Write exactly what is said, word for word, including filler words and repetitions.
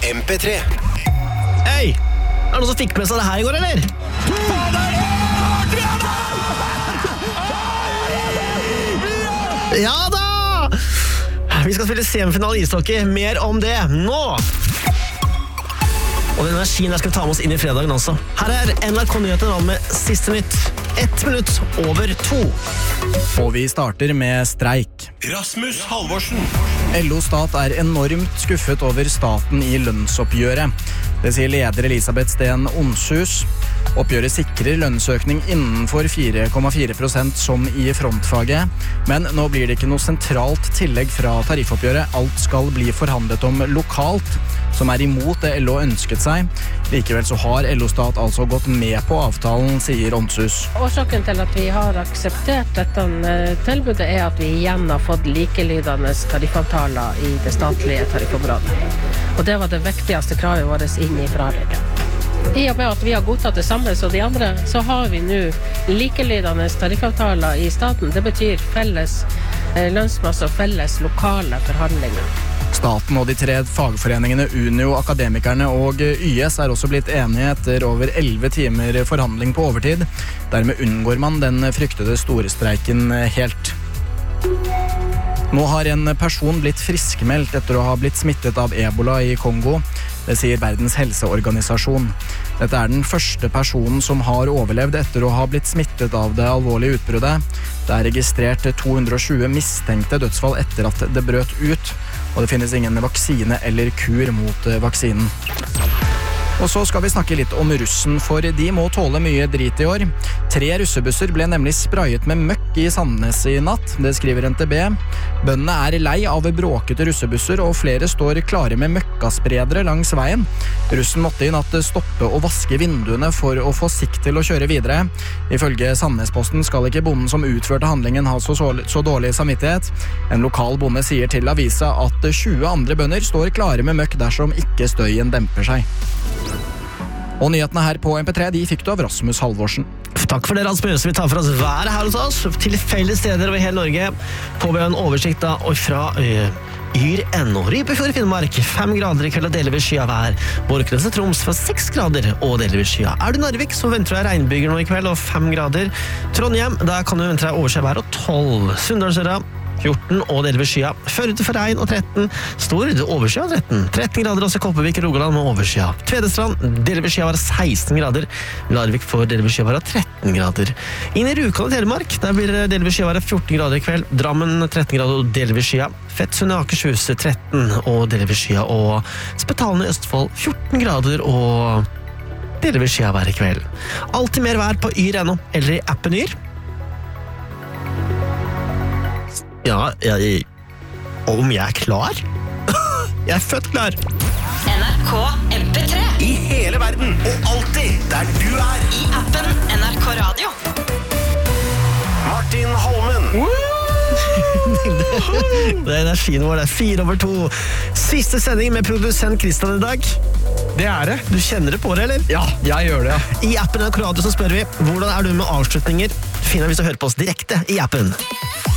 M P tre. Hei! Er det noen som fikk med seg det her i går, eller? Ja da! Vi skal spille semifinale i ishockey. Mer om det nå! Og den energien der skal vi ta med oss inn i fredagen også. Her er N R K-nyheten med siste nytt. Ett minutt over to. Og vi starter med streik. Rasmus Halvorsen. L O Stat er enormt skuffet over staten i lønnsoppgjøret. Det sier leder Elisabeth Sten Onshus. Oppgjøret sikrer lønnsøkning innenfor fire komma fire prosent som i frontfaget, men nå blir det ikke noe sentralt tillegg fra tariffoppgjøret. Alt skal bli forhandlet om lokalt, som er imot det L O ønsket seg. Likevel så har L O Stat altså gått med på avtalen, sier Onshus. Årsaken til at vi har akseptert dette tilbudet er at vi igjen har fått likelydende tariffavtaler i det statlige tariffområdet. Og det var det viktigste kravet vårt inn i forhandlingen. I og med at vi har godtatt det samme som de andre, så har vi nå likelydende tariffavtaler i staten. Det betyr felles lønnsmasse og felles lokale forhandlinger. Staten og de tre fagforeningene Unio, Akademikerne og Y S er også blitt enige etter over elleve timer forhandling på overtid. Dermed unngår man den fryktede storestreiken helt. Nå har en person blitt friskmeldt etter å ha blitt smittet av Ebola i Kongo. Det sier Verdens helseorganisasjon. Dette er den første personen som har overlevd etter å ha blitt smittet av det alvorlige utbruddet. Det er registrert to hundre og tjue mistenkte dødsfall etter at det brøt ut, og det finnes ingen vaksine eller kur mot vaksinen. Og så skal vi snakke litt om russen, for de må tåle mye drit i år. Tre russebusser ble nemlig sprayet med møkk i Sandnes i natt, det skriver N T B. Bøndene er lei av bråkete russebusser, og flere står klare med møkkaspredere langs veien. Russen måtte i natt stoppe og vaske vinduene for å få sikt til å kjøre videre. Ifølge Sandnesposten skal ikke bonden som utførte handlingen ha så, så dårlig samvittighet. En lokal bonde sier til avisa at tjue andre bønder står klare med møkk dersom ikke støyen demper seg. Og nyhetene her på M P tre, de fikk du av Rasmus Halvorsen. Takk for det, Rasmus. Vi tar for oss været her hos oss, tilfeldige steder over hele Norge. På en oversikt da, og fra ø, Yr ennå. Rypefjord i Finnmark, fem grader i kveld og delvis skya vær. Borknes og Troms fra seks grader og delvis skya. Er du Narvik, så venter du deg regnbyger nå i kveld og fem grader. Trondheim, der kan du vente deg overskya vær og tolv. Sunndalsøra, fjorten og delvis skya. Førde for regn og tretten. Stord, overskya tretten. tretten grader også i Kopervik og Rogaland med overskya. Tvedestrand, delvis skya var seksten grader. Larvik får delvis skya var tretten grader. Inn i Rjukan og Telemark, der blir delvis skya var fjorten grader i kveld. Drammen tretten grader og delvis skya. Fettsund og Akershus tretten og delvis skya. Og Spetalen i Østfold fjorten grader og delvis skya vær i kveld. Alltid mer vær på Yr ennå, eller i appen Yr. Ja, jeg... Om jeg er klar? Jeg er født klar! N R K M P tre. I hele verden, og alltid der du er. I appen N R K Radio. Martin Holmen. Det er energien vår, det er fire over to. Siste sending med produsent Kristian i dag. Det er det. Du kjenner det på det, eller? Ja, jeg gjør det, ja. I appen N R K Radio så spør vi, hvordan er du med avslutninger? Finn deg hvis du hører på oss direkte i appen.